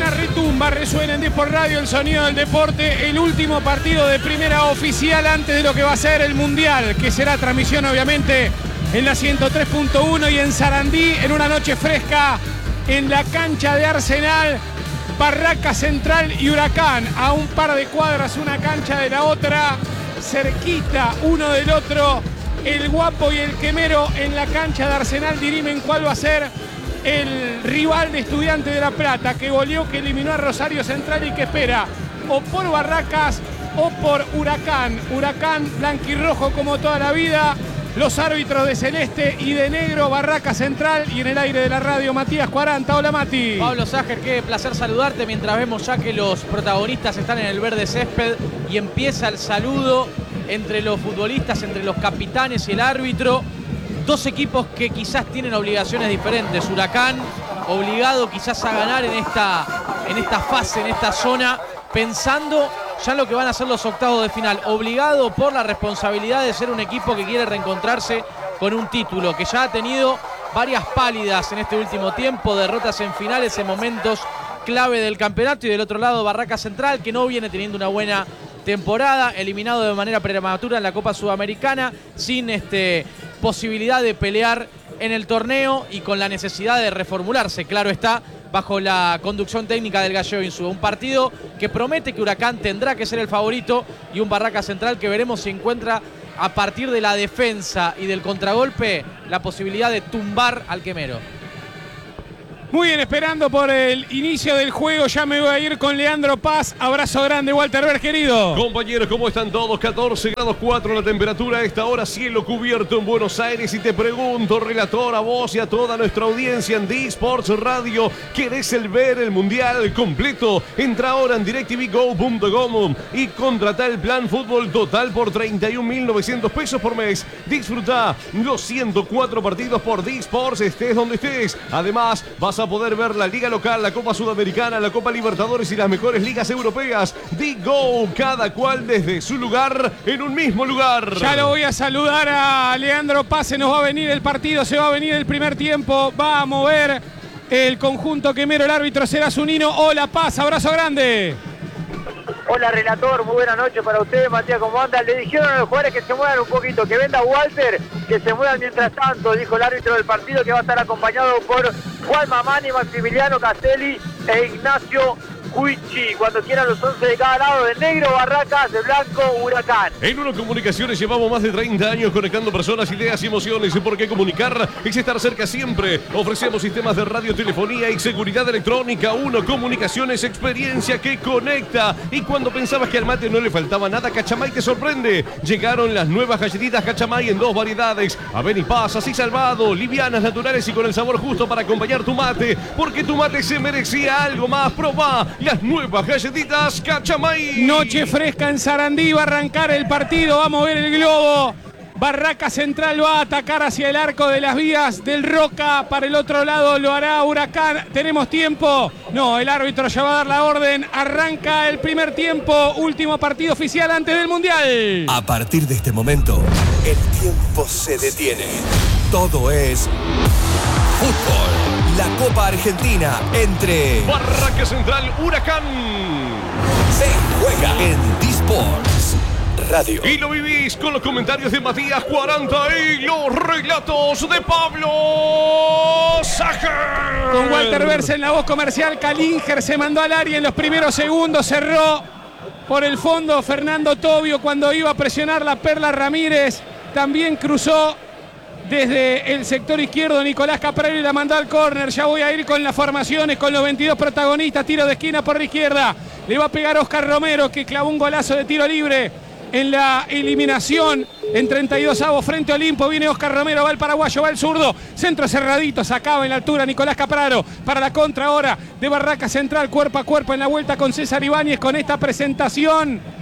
retumba, resuena en Desport Radio el sonido del deporte. El último partido de primera oficial antes de lo que va a ser el Mundial, que será transmisión obviamente en la 103.1 y en Sarandí, en una noche fresca en la cancha de Arsenal. Barracas Central y Huracán, a un par de cuadras una cancha de la otra, cerquita uno del otro. El Guapo y el Quemero en la cancha de Arsenal dirimen cuál va a ser el rival de Estudiantes de La Plata, que goleó, que eliminó a Rosario Central y que espera o por Barracas o por Huracán. Huracán blanquirrojo como toda la vida. Los árbitros de celeste y de negro, Barracas Central, y en el aire de la radio Matías 40. Hola Mati. Pablo Sajer, qué placer saludarte mientras vemos ya que los protagonistas están en el verde césped y empieza el saludo entre los futbolistas, entre los capitanes y el árbitro. Dos equipos que quizás tienen obligaciones diferentes. Huracán obligado quizás a ganar en esta fase, en esta zona, pensando ya en lo que van a ser los octavos de final. Obligado por la responsabilidad de ser un equipo que quiere reencontrarse con un título, que ya ha tenido varias pálidas en este último tiempo, derrotas en finales, en momentos clave del campeonato. Y del otro lado, Barracas Central, que no viene teniendo una buena temporada, eliminado de manera prematura en la Copa Sudamericana, sin posibilidad de pelear en el torneo y con la necesidad de reformularse, claro está, bajo la conducción técnica del Gallego Insúa. Un partido que promete que Huracán tendrá que ser el favorito y un Barracas Central que veremos si encuentra a partir de la defensa y del contragolpe la posibilidad de tumbar al Quemero. Muy bien, esperando por el inicio del juego, ya me voy a ir con Leandro Paz. Abrazo grande, Walter Ver, querido. Compañeros, ¿cómo están todos? 14 grados 4 la temperatura a esta hora, cielo cubierto en Buenos Aires. Y te pregunto, relator, a vos y a toda nuestra audiencia en Desport Radio, ¿querés ver el Mundial completo? Entra ahora en DirecTVGo.com y contrata el plan fútbol total por 31.900 pesos por mes. Disfruta los 104 partidos por Desport, estés donde estés. Además, vas a poder ver la Liga Local, la Copa Sudamericana, la Copa Libertadores y las mejores ligas europeas. Go, cada cual desde su lugar, en un mismo lugar. Ya lo voy a saludar a Leandro Paz, se nos va a venir el partido, se va a venir el primer tiempo, va a mover el conjunto Quemero, el árbitro será Zunino. Hola Paz, abrazo grande. Hola relator, muy buena noche para ustedes, Matías, ¿cómo anda? Le dijeron a los jugadores que se muevan un poquito, que venda Walter, que se muevan mientras tanto, dijo el árbitro del partido, que va a estar acompañado por Juan Mamani, Maximiliano Castelli e Ignacio Cuichi. Cuando quieran los 11 de cada lado, de negro, Barracas, de blanco, Huracán. En Uno Comunicaciones llevamos más de 30 años conectando personas, ideas y emociones. Porque comunicar es estar cerca siempre. Ofrecemos sistemas de radio, telefonía y seguridad electrónica. Uno Comunicaciones, experiencia que conecta. Y cuando pensabas que al mate no le faltaba nada, Cachamay te sorprende. Llegaron las nuevas galletitas Cachamay en dos variedades: avenipaz, así salvado, livianas, naturales y con el sabor justo para acompañar tu mate. Porque tu mate se merecía algo más. Probá las nuevas galletitas Cachamay. Noche fresca en Sarandí, va a arrancar el partido, va a mover el globo. Barracas Central va a atacar hacia el arco de las vías del Roca. Para el otro lado lo hará Huracán. ¿Tenemos tiempo? No, el árbitro ya va a dar la orden. Arranca el primer tiempo. Último partido oficial antes del Mundial. A partir de este momento, el tiempo se detiene. Todo es fútbol. La Copa Argentina entre Barracas Central, Huracán. Se juega en Desport Radio. Y lo vivís con los comentarios de Matías 40 y los relatos de Pablo Sajer. Con Walter Verse en la voz comercial, Calinger se mandó al área en los primeros segundos, cerró por el fondo Fernando Tobio cuando iba a presionar la Perla Ramírez. También cruzó desde el sector izquierdo Nicolás Caprero y la mandó al córner. Ya voy a ir con las formaciones, con los 22 protagonistas. Tiro de esquina por la izquierda. Le va a pegar Oscar Romero, que clavó un golazo de tiro libre en la eliminación en 32avos frente a Olimpo. Viene Oscar Romero, va el paraguayo, va el zurdo. Centro cerradito, sacaba en la altura Nicolás Capraro para la contra ahora de Barracas Central. Cuerpo a cuerpo en la vuelta con César Ibáñez con esta presentación.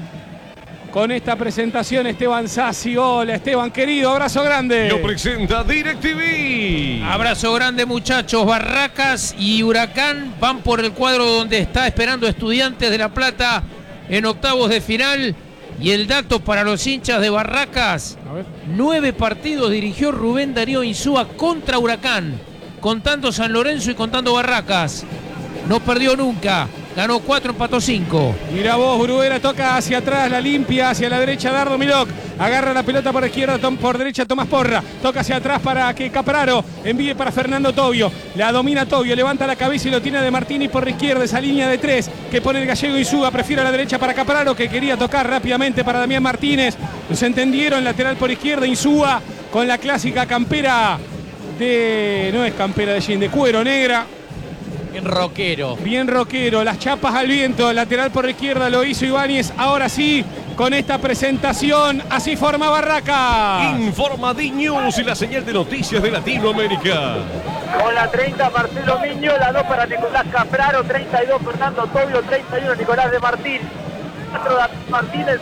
Esteban Sassi. Hola Esteban, querido, abrazo grande. Lo presenta DirecTV. Abrazo grande, muchachos. Barracas y Huracán van por el cuadro donde está esperando Estudiantes de La Plata en octavos de final. Y el dato para los hinchas de Barracas: 9 partidos dirigió Rubén Darío Insúa contra Huracán, contando San Lorenzo y contando Barracas. No perdió nunca. ganó 4, empató 5. Mira vos, Bruguera toca hacia atrás, la limpia, hacia la derecha Dardo Milok. Agarra la pelota por izquierda, por derecha Tomás Porra. Toca hacia atrás para que Capraro envíe para Fernando Tobio. La domina Tobio, levanta la cabeza y lo tiene de Martini por la izquierda. Esa línea de 3 que pone el gallego Insúa. Prefiere a la derecha para Capraro, que quería tocar rápidamente para Damián Martínez. Se entendieron, lateral por izquierda Insúa con la clásica campera de... no es campera de jean, de cuero negra. Bien rockero. Bien rockero, las chapas al viento, lateral por la izquierda lo hizo Ibáñez. Ahora sí, con esta presentación, así forma Barracas. Informa D-News y la señal de noticias de Latinoamérica. Con la 30 Marcelo Miño, la 2 para Nicolás Capraro, 32 Fernando Tobio, 31 Nicolás de Martín, 4 Martínez.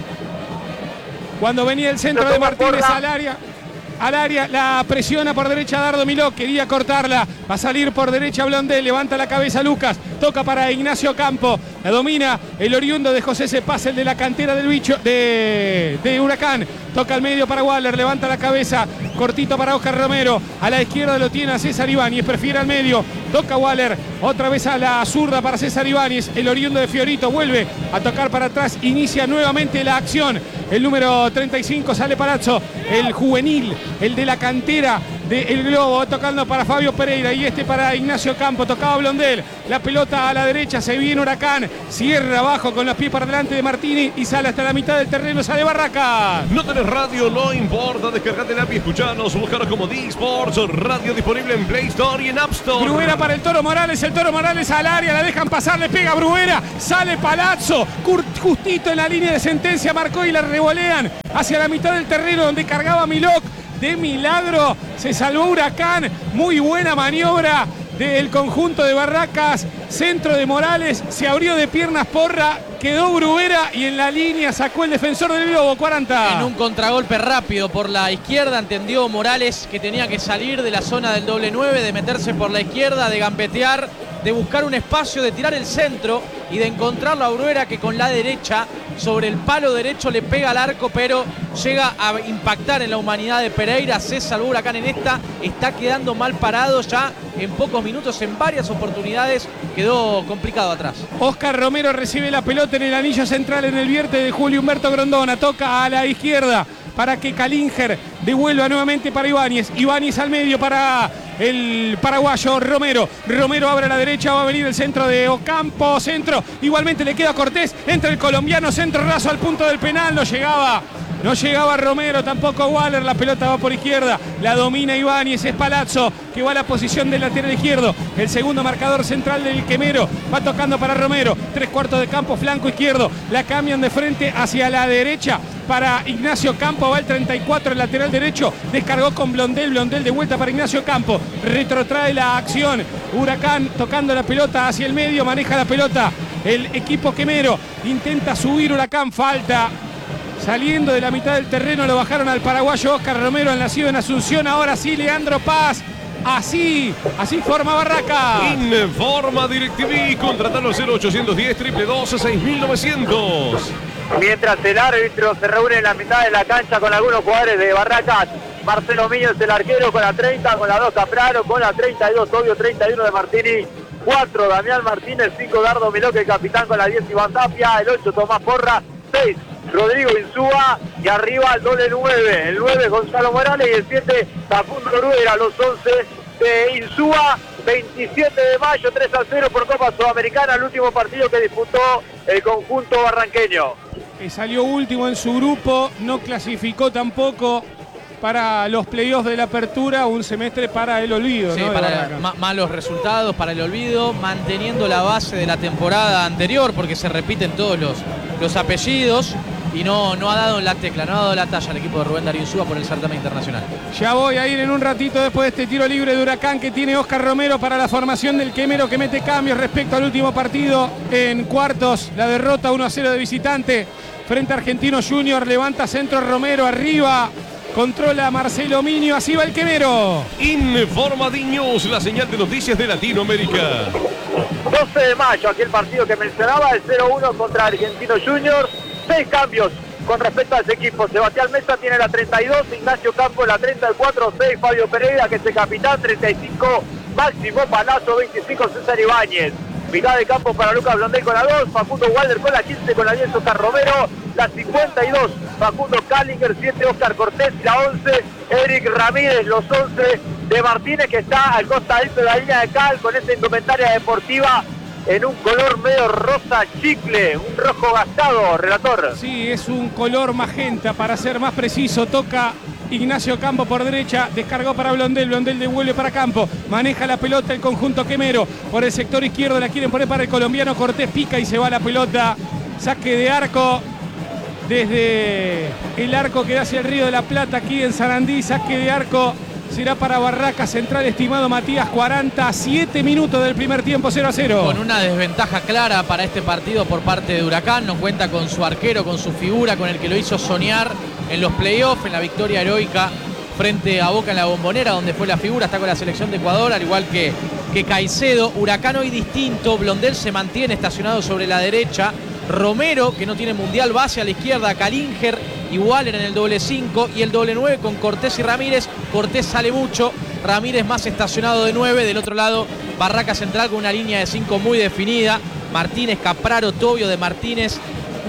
Cuando venía el centro de Martínez al área, la presiona por derecha Dardo Milok, quería cortarla, va a salir por derecha Blondel, levanta la cabeza Lucas, toca para Ignacio Campo, la domina el oriundo de José Cepaz, el de la cantera del bicho de Huracán, toca al medio para Waller, levanta la cabeza, cortito para Oscar Romero, a la izquierda lo tiene a César Ibáñez, prefiere al medio, toca Waller, otra vez a la zurda para César Ibáñez, el oriundo de Fiorito vuelve a tocar para atrás, inicia nuevamente la acción, el número 35 sale Palazzo, el juvenil, el de la cantera del Globo, tocando para Fabio Pereira y para Ignacio Campo, tocaba Blondel, la pelota a la derecha, se viene Huracán, cierra abajo con los pies para delante de Martini y sale hasta la mitad del terreno, sale Barracas. No tenés radio, no importa, descargate la app y escuchanos, buscaros como D-Sports, radio disponible en Play Store y en App Store. Bruguera para el Toro Morales al área, la dejan pasar, le pega Bruguera, sale Palazzo, justito en la línea de sentencia, marcó y la revolean hacia la mitad del terreno donde cargaba Milok. De milagro se salvó Huracán, muy buena maniobra del conjunto de Barracas, centro de Morales, se abrió de piernas Porra, quedó Bruguera y en la línea sacó el defensor del Globo, 40. En un contragolpe rápido por la izquierda, entendió Morales que tenía que salir de la zona del doble 9, de meterse por la izquierda, de gambetear, de buscar un espacio, de tirar el centro y de encontrar a Bruguera, que con la derecha, sobre el palo derecho, le pega al arco, pero llega a impactar en la humanidad de Pereira. Se salvó Huracán en esta, está quedando mal parado ya en pocos minutos, en varias oportunidades quedó complicado atrás. Oscar Romero recibe la pelota en el anillo central, en el vierte de Julio Humberto Grondona, toca a la izquierda para que Calinger devuelva nuevamente para Ibáñez, Ibáñez al medio para el paraguayo Romero, Romero abre a la derecha, va a venir el centro de Ocampo, centro, igualmente le queda Cortés, entra el colombiano, centro raso al punto del penal, no llegaba Romero, tampoco Waller, la pelota va por izquierda, la domina Ibáñez, es Palazzo, que va a la posición del lateral izquierdo, el segundo marcador central del Quemero, va tocando para Romero, 3/4 de campo, flanco izquierdo, la cambian de frente hacia la derecha, para Ignacio Campo, va el 34, el lateral derecho, descargó con Blondel de vuelta para Ignacio Campo, retrotrae la acción, Huracán tocando la pelota hacia el medio, maneja la pelota, el equipo Quemero, intenta subir Huracán, falta, saliendo de la mitad del terreno, lo bajaron al paraguayo Oscar Romero, nacido en Asunción, ahora sí Leandro Paz. Así forma Barracas. Informa DirecTV, contratalo 0810 222 6900. Mientras el árbitro se reúne en la mitad de la cancha con algunos jugadores de Barracas, Marcelo Miño es el arquero con la 30, con la 2 Capraro, con la 32 Tobio, 31 de Martini, 4 Damián Martínez, 5 Dardo Milok, el capitán con la 10 Iván Tapia, el 8 Tomás Porra, 6 Rodrigo Insúa y arriba el doble 9, el 9 Gonzalo Morales y el 7 Facundo Bruguera, los 11 de Insúa. 27 de mayo, 3-0 por Copa Sudamericana, el último partido que disputó el conjunto barranqueño. Salió último en su grupo, no clasificó tampoco para los playoffs de la apertura, un semestre para el olvido. Sí, ¿no? para malos resultados, para el olvido, manteniendo la base de la temporada anterior, porque se repiten todos los apellidos. Y no ha dado la tecla, no ha dado la talla al equipo de Rubén Darío Insúa por el certamen internacional. Ya voy a ir en un ratito después de este tiro libre de Huracán que tiene Oscar Romero para la formación del Quemero, que mete cambios respecto al último partido en cuartos. La derrota 1-0 de visitante frente a Argentino Junior. Levanta centro Romero arriba. Controla Marcelo Miño, así va el Quemero. Informa D-News, la señal de noticias de Latinoamérica. 12 de mayo, aquel partido que mencionaba, el 0-1 contra Argentino Junior. 6 cambios con respecto a ese equipo. Sebastián Mesa tiene la 32, Ignacio Campos la 34, 6 Fabio Pereira, que es el capitán, 35 Máximo Palazzo, 25 César Ibáñez. Mitad de campo para Lucas Blondel con la 2, Facundo Walder con la 15, con la 10 Oscar Romero, la 52 Facundo Kallinger, 7 Oscar Cortés, la 11 Eric Ramírez, los 11 de Martínez, que está al costadito de la línea de cal con esa indumentaria deportiva en un color medio rosa chicle, un rojo gastado, relator. Sí, es un color magenta, para ser más preciso. Toca Ignacio Campo por derecha, descargó para Blondel, Blondel devuelve para Campo, maneja la pelota el conjunto quemero, por el sector izquierdo la quieren poner para el colombiano, Cortés pica y se va la pelota, saque de arco desde el arco que da hacia el Río de la Plata aquí en Sarandí, saque de arco será para Barracas Central, estimado Matías, 47 minutos del primer tiempo, 0-0. Con una desventaja clara para este partido por parte de Huracán, no cuenta con su arquero, con su figura, con el que lo hizo soñar en los playoffs, en la victoria heroica frente a Boca en la Bombonera, donde fue la figura, está con la selección de Ecuador, al igual que Caicedo. Huracán hoy distinto, Blondel se mantiene estacionado sobre la derecha, Romero, que no tiene mundial, va hacia la izquierda, Kallinger y Waller en el doble 5 y el doble 9 con Cortés y Ramírez. Cortés sale mucho, Ramírez más estacionado de 9, del otro lado Barracas Central con una línea de 5 muy definida, Martínez, Capraro, Tobio, de Martínez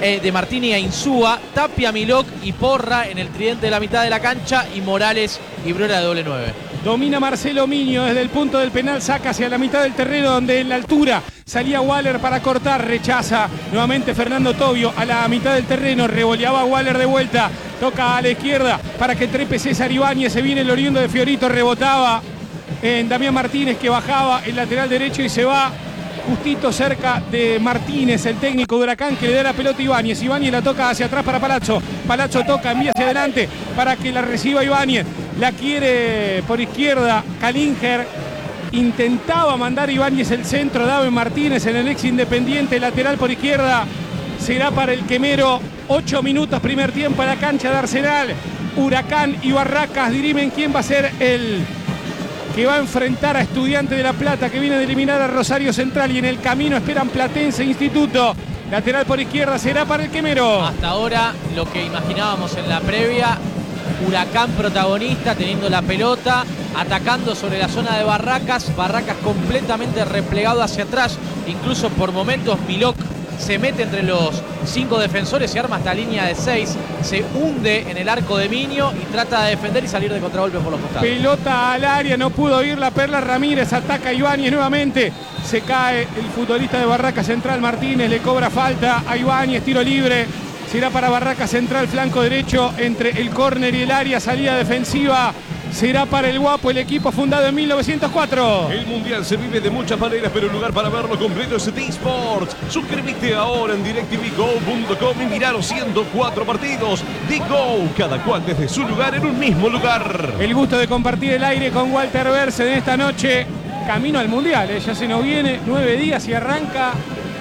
e Insúa, Tapia, Milok y Porra en el tridente de la mitad de la cancha y Morales y Bruera de doble 9. Domina Marcelo Miño desde el punto del penal, saca hacia la mitad del terreno donde en la altura salía Waller para cortar, rechaza nuevamente Fernando Tobio a la mitad del terreno, revoleaba Waller de vuelta, toca a la izquierda para que trepe César Ibáñez, se viene el oriundo de Fiorito, rebotaba en Damián Martínez que bajaba el lateral derecho y se va justito cerca de Martínez, el técnico de Huracán, que le da la pelota a Ibáñez. Ibáñez la toca hacia atrás para Palazzo. Palazzo toca, envía hacia adelante para que la reciba Ibáñez. La quiere por izquierda Kallinger. Intentaba mandar Ibáñez el centro. David Martínez en el ex Independiente, lateral por izquierda. Será para el quemero. 8 minutos primer tiempo en la cancha de Arsenal. Huracán y Barracas dirimen quién va a ser el que va a enfrentar a Estudiantes de La Plata, que viene de eliminar a Rosario Central, y en el camino esperan Platense Instituto. Lateral por izquierda será para el quemero. Hasta ahora lo que imaginábamos en la previa, Huracán protagonista, teniendo la pelota, atacando sobre la zona de Barracas, Barracas completamente replegado hacia atrás, incluso por momentos Milok se mete entre los 5 defensores y arma esta línea de 6, se hunde en el arco de Miño y trata de defender y salir de contragolpe por los costados. Pelota al área, no pudo ir la Perla Ramírez, ataca Ibáñez nuevamente, se cae el futbolista de Barracas Central, Martínez, le cobra falta a Ibáñez, tiro libre, será para Barracas Central, flanco derecho entre el córner y el área, salida defensiva. Será para el Guapo, el equipo fundado en 1904. El Mundial se vive de muchas maneras, pero el lugar para verlo completo es D-Sports. Suscríbete ahora en DirecTVGo.com y mirá los 104 partidos de Go, cada cual desde su lugar en un mismo lugar. El gusto de compartir el aire con Walter Berce en esta noche, camino al Mundial. Ya se nos viene 9 días y arranca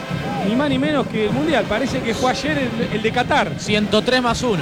ni más ni menos que el Mundial. Parece que fue ayer el de Qatar. 103 más 1.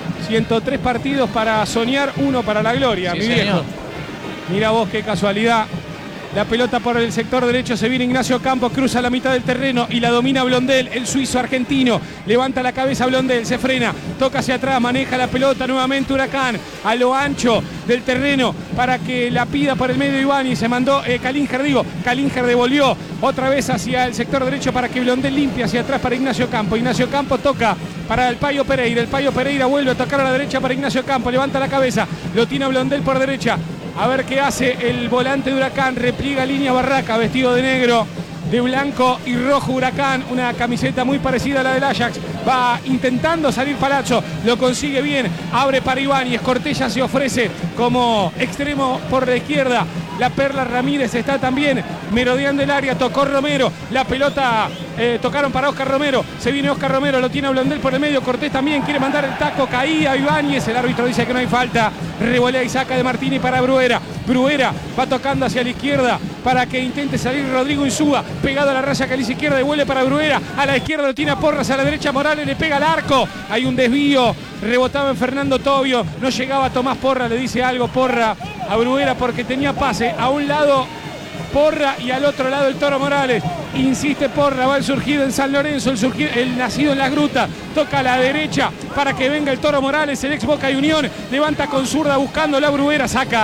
103 partidos para soñar, 1 para la gloria, sí, mi viejo. Señor. Mira vos qué casualidad. La pelota por el sector derecho, se viene Ignacio Campos, cruza la mitad del terreno y la domina Blondel, el suizo argentino. Levanta la cabeza Blondel, se frena, toca hacia atrás, maneja la pelota nuevamente Huracán a lo ancho del terreno para que la pida por el medio Ibáñez. Se mandó Kallinger devolvió otra vez hacia el sector derecho para que Blondel limpie hacia atrás para Ignacio Campos. Ignacio Campos toca para el Payo Pereira. El Payo Pereira vuelve a tocar a la derecha para Ignacio Campos. Levanta la cabeza, lo tiene a Blondel por derecha. A ver qué hace el volante de Huracán. Repliega línea Barraca, vestido de negro, de blanco y rojo Huracán. Una camiseta muy parecida a la del Ajax. Va intentando salir Palazzo, lo consigue bien. Abre para Ibáñez. Cortella se ofrece como extremo por la izquierda. La Perla Ramírez está también merodeando el área. Tocó Romero. La pelota tocaron para Oscar Romero. Se viene Oscar Romero, lo tiene a Blondel por el medio. Cortés también quiere mandar el taco. Caía Ibáñez. El árbitro dice que no hay falta. Revolea y saca de Martínez para Bruera. Bruera va tocando hacia la izquierda para que intente salir Rodrigo Insúa. Pegado a la raya caliza izquierda. Devuelve para Bruera. A la izquierda lo tiene a Porras. A la derecha Morales le pega al arco. Hay un desvío. Rebotaba en Fernando Tobio. No llegaba Tomás Porra. Le dice algo Porra a Bruera porque tenía pase. A un lado Porra y al otro lado el Toro Morales. Insiste Porra, va el surgido en San Lorenzo, el nacido en las grutas. Toca a la derecha para que venga el Toro Morales, el ex Boca y Unión. Levanta con zurda buscando la Bruera, saca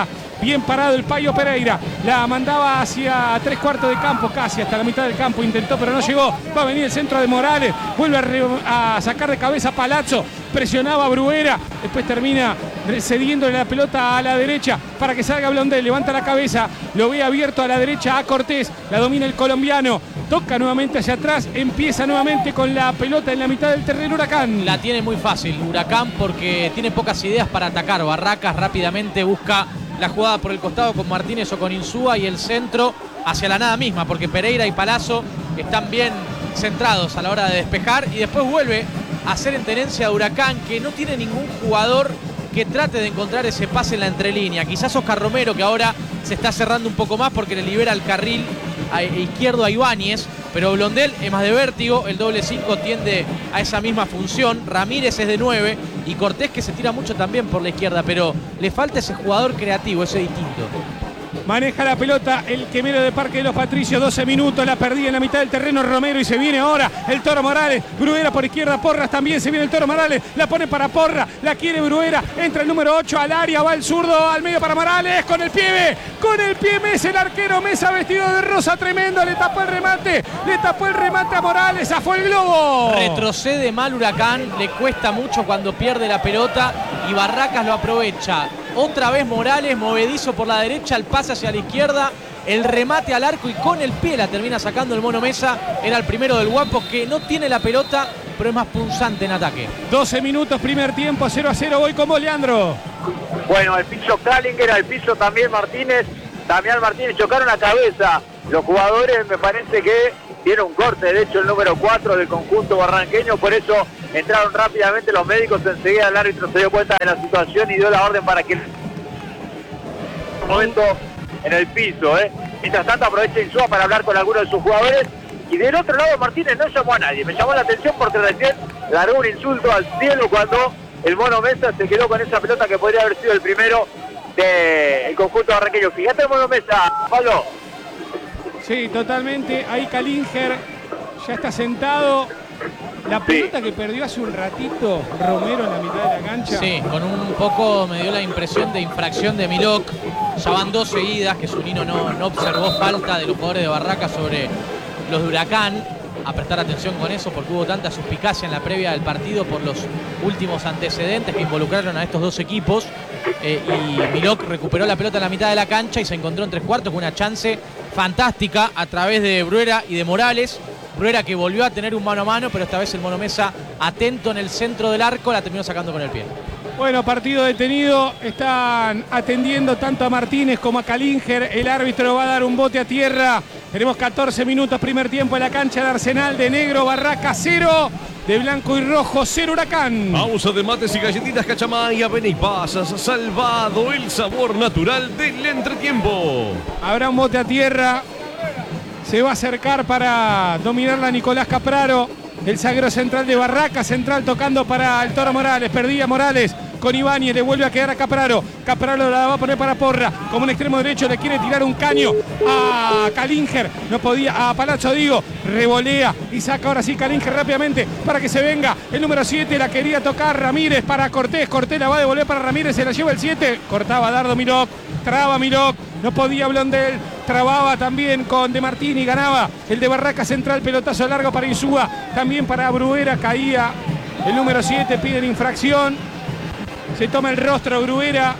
Bien parado el Payo Pereira. La mandaba hacia 3/4 de campo, casi hasta la mitad del campo. Intentó, pero no llegó. Va a venir el centro de Morales. Vuelve a sacar de cabeza Palazzo. Presionaba a Bruguera. Después termina cediéndole la pelota a la derecha para que salga Blondel. Levanta la cabeza. Lo ve abierto a la derecha a Cortés. La domina el colombiano. Toca nuevamente hacia atrás. Empieza nuevamente con la pelota en la mitad del terreno Huracán. La tiene muy fácil Huracán porque tiene pocas ideas para atacar. Barracas rápidamente busca la jugada por el costado con Martínez o con Insúa y el centro hacia la nada misma, porque Pereira y Palazzo están bien centrados a la hora de despejar, y después vuelve a hacer en tenencia de Huracán, que no tiene ningún jugador que trate de encontrar ese pase en la entrelínea. Quizás Oscar Romero, que ahora se está cerrando un poco más porque le libera el carril izquierdo a Ibáñez, pero Blondel es más de vértigo, el doble 5 tiende a esa misma función, Ramírez es de 9 y Cortés, que se tira mucho también por la izquierda, pero le falta ese jugador creativo, ese distinto. Maneja la pelota el quemero de Parque de los Patricios, 12 minutos, la perdía en la mitad del terreno Romero y se viene ahora el Toro Morales. Bruguera por izquierda, Porras también, se viene el Toro Morales, la pone para Porra, la quiere Bruguera, entra el número 8 al área, va el zurdo al medio para Morales, con el pie Mesa, el arquero Mesa vestido de rosa, tremendo, le tapó el remate a Morales, zafó el globo. Retrocede mal Huracán, le cuesta mucho cuando pierde la pelota y Barracas lo aprovecha. Otra vez Morales, movedizo por la derecha, el pase hacia la izquierda, el remate al arco y con el pie la termina sacando el Mono Mesa. Era el primero del Guapo, que no tiene la pelota, pero es más punzante en ataque. 12 minutos, primer tiempo, 0-0, voy con vos, Leandro. Bueno, al piso Kallinger, al piso también Damián Martínez, chocaron la cabeza. Los jugadores, me parece que tiene un corte, de hecho el número 4 del conjunto barranqueño, por eso entraron rápidamente los médicos. Enseguida el árbitro se dio cuenta de la situación y dio la orden para que un momento en el piso. Mientras tanto aprovecha Insúa para hablar con algunos de sus jugadores, y del otro lado Martínez no llamó a nadie. Me llamó la atención porque recién largó un insulto al cielo cuando el Mono Mesa se quedó con esa pelota que podría haber sido el primero del conjunto barranqueño. Fíjate el Mono Mesa, Pablo. Sí, totalmente. Ahí Kallinger ya está sentado. La pelota que perdió hace un ratito Romero en la mitad de la cancha. Sí, con un poco me dio la impresión de infracción de Milok. Ya van 2 seguidas que Zunino no observó falta de los jugadores de Barracas sobre los de Huracán. A prestar atención con eso porque hubo tanta suspicacia en la previa del partido por los últimos antecedentes que involucraron a estos dos equipos. Y Milok recuperó la pelota en la mitad de la cancha y se encontró en 3/4 con una chance fantástica a través de Bruguera y de Morales. Bruguera, que volvió a tener un mano a mano, pero esta vez el Mono Mesa, atento en el centro del arco, la terminó sacando con el pie. Bueno, partido detenido. Están atendiendo tanto a Martínez como a Kallinger. El árbitro va a dar un bote a tierra. Tenemos 14 minutos, primer tiempo en la cancha de Arsenal. De negro, Barraca 0. De blanco y rojo, 0 Huracán. Pausa de mates y galletitas Cachamaya, ven y pasas, salvado el sabor natural del entretiempo. Habrá un bote a tierra. Se va a acercar para dominarla Nicolás Capraro, el zaguero central de Barracas. Central tocando para el Toro Morales. Perdía Morales con Ibáñez, le vuelve a quedar a Capraro. Capraro la va a poner para Porra. Como un extremo derecho le quiere tirar un caño a Kallinger. No podía, a Palazzo digo. Revolea y saca ahora sí Kallinger rápidamente para que se venga. El número 7 la quería tocar Ramírez para Cortés. Cortés la va a devolver para Ramírez, se la lleva el 7. Cortaba Dardo Milok, traba Milok. No podía Blondel, trababa también con De Martini, ganaba el de Barraca Central, pelotazo largo para Insúa, también para Bruguera, caía el número 7, piden infracción, se toma el rostro Bruguera,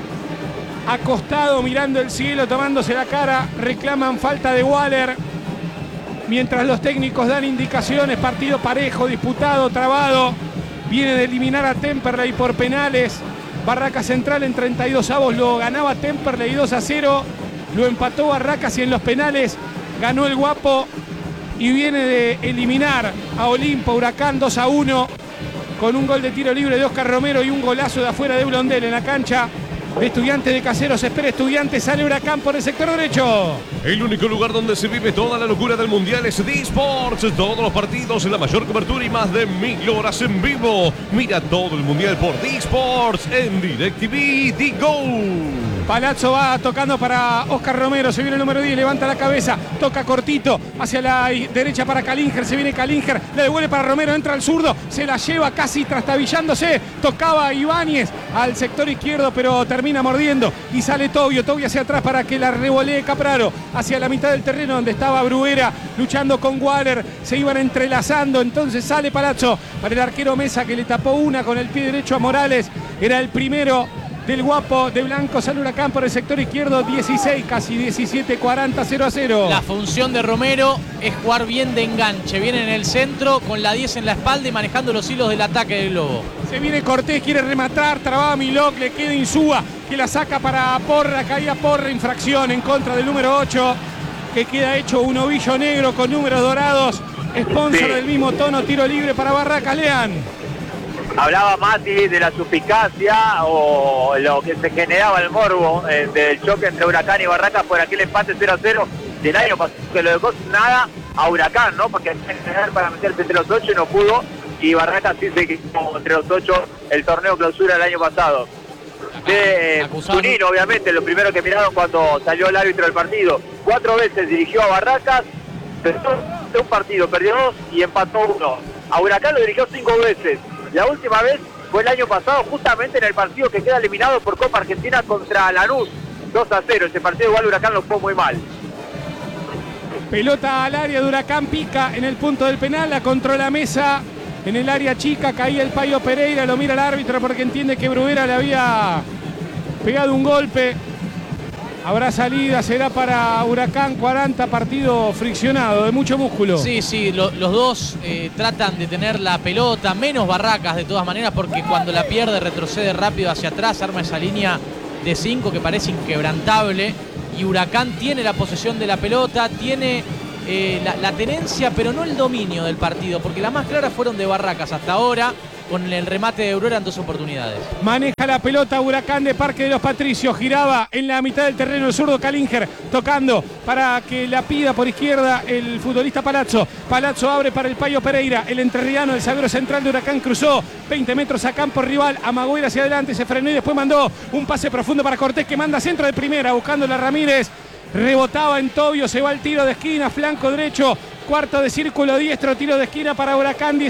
acostado mirando el cielo, tomándose la cara, reclaman falta de Waller, mientras los técnicos dan indicaciones, partido parejo, disputado, trabado, viene de eliminar a Temperley por penales. Barracas Central en 32 avos lo ganaba Temperley 2-0, lo empató Barracas y en los penales ganó el Guapo y viene de eliminar a Olimpo Huracán 2-1 con un gol de tiro libre de Oscar Romero y un golazo de afuera de Blondel en la cancha de Estudiantes de Caseros. Espera Estudiantes, sale Huracán por el sector derecho. El único lugar donde se vive toda la locura del mundial es D-Sports. Todos los partidos, la mayor cobertura y más de 1000 horas en vivo. Mira todo el mundial por D-Sports en DirecTV The Go. Palazzo va tocando para Oscar Romero, se viene el número 10, levanta la cabeza, toca cortito hacia la derecha para Calinger, se viene Calinger, le devuelve para Romero, entra al zurdo, se la lleva casi trastabillándose, tocaba Ibáñez al sector izquierdo, pero termina mordiendo y sale Tobio hacia atrás para que la revolee Capraro hacia la mitad del terreno donde estaba Bruguera luchando con Waller, se iban entrelazando, entonces sale Palazzo para el arquero Mesa que le tapó una con el pie derecho a Morales, era el primero del guapo de blanco, sale Huracán por el sector izquierdo, 16, casi 17, 40, 0-0. La función de Romero es jugar bien de enganche, viene en el centro, con la 10 en la espalda y manejando los hilos del ataque del Globo. Se viene Cortés, quiere rematar, trababa Milok, le queda Insúa, que la saca para Porra, caía Porra, infracción en contra del número 8, que queda hecho un ovillo negro con números dorados, sponsor del mismo tono, tiro libre para Barracas. Lean. Hablaba Mati de la suspicacia o lo que se generaba el morbo del choque entre Huracán y Barracas por aquel empate 0-0 del año pasado, que lo dejó nada a Huracán, ¿no? Porque para meterse entre los 8 no pudo, y Barracas sí se quedó entre los 8 el torneo clausura del año pasado. Zunino, obviamente, lo primero que miraron cuando salió el árbitro del partido. 4 veces dirigió a Barracas, perdió un partido, perdió 2 y empató 1. A Huracán lo dirigió 5 veces. La última vez fue el año pasado, justamente en el partido que queda eliminado por Copa Argentina contra Lanús, 2-0. Ese partido igual Huracán lo fue muy mal. Pelota al área de Huracán, pica en el punto del penal, la controla Mesa en el área chica, caía el Payo Pereira, lo mira el árbitro porque entiende que Bruguera le había pegado un golpe. Habrá salida, será para Huracán, 40, partido friccionado, de mucho músculo. Sí, los dos tratan de tener la pelota, menos Barracas de todas maneras, porque cuando la pierde retrocede rápido hacia atrás, arma esa línea de 5 que parece inquebrantable, y Huracán tiene la posesión de la pelota, tiene la tenencia, pero no el dominio del partido, porque las más claras fueron de Barracas hasta ahora. Con el remate de Aurora en 2 oportunidades. Maneja la pelota Huracán de Parque de los Patricios. Giraba en la mitad del terreno el zurdo Calinger. Tocando para que la pida por izquierda el futbolista Palazzo. Palazzo abre para el Payo Pereira. El entrerriano, el zaguero central de Huracán, cruzó 20 metros a campo rival. Amagó ir hacia adelante, se frenó y después mandó un pase profundo para Cortés, que manda centro de primera buscando a Ramírez. Rebotaba en Tobio, se va el tiro de esquina, flanco derecho. Cuarto de círculo diestro, tiro de esquina para Huracán.